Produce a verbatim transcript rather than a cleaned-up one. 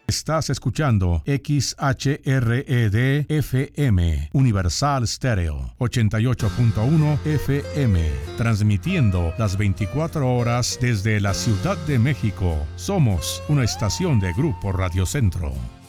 Estás escuchando X H R E D F M, Universal Stereo, ochenta y ocho punto uno F M, transmitiendo las veinticuatro horas desde la Ciudad de México. Somos una estación de Grupo Radio Centro.